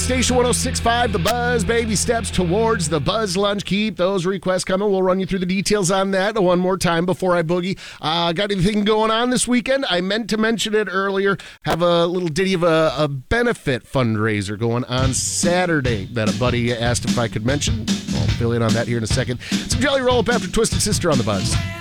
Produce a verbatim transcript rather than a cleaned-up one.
station, one oh six point five, The Buzz. Baby steps towards the Buzz Lunch. Keep those requests coming. We'll run you through the details on that one more time before I boogie. Uh, got anything going on this weekend? I meant to mention it earlier. Have a little ditty of a, a benefit fundraiser going on Saturday that a buddy asked if I could mention. I'll fill in on that here in a second. Some Jelly Roll Up after Twisted Sister on The Buzz.